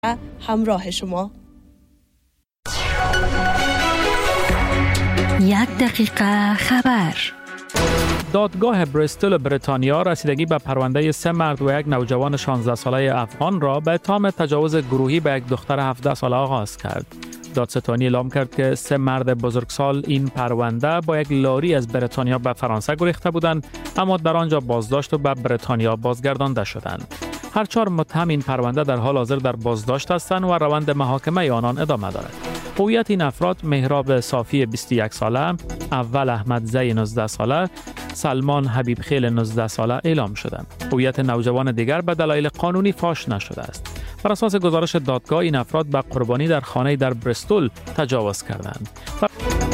همراه شما. 1 دقیقه خبر. دادگاه بریستول بریتانیا رسیدگی به پرونده 3 مرد و 1 نوجوان 16 ساله افغان را به اتهام تجاوز گروهی به یک دختر 17 ساله آغاز کرد. دادستانی اعلام کرد که 3 مرد بزرگسال این پرونده با یک لاری از بریتانیا به فرانسه گریخته بودند، اما در آنجا بازداشت و به بریتانیا بازگردانده شدند. هر 4 متهم این پرونده در حال حاضر در بازداشت هستند و روند محاکمه آنان ادامه دارد. هویت این افراد مهراب صافی 21 ساله، اول احمد زی 19 ساله، سلمان حبیب خیل 19 ساله اعلام شدند. هویت نوجوان دیگر به دلایل قانونی فاش نشده است. بر اساس گزارش دادگاه این افراد به قربانی در خانه در بریستول تجاوز کردند.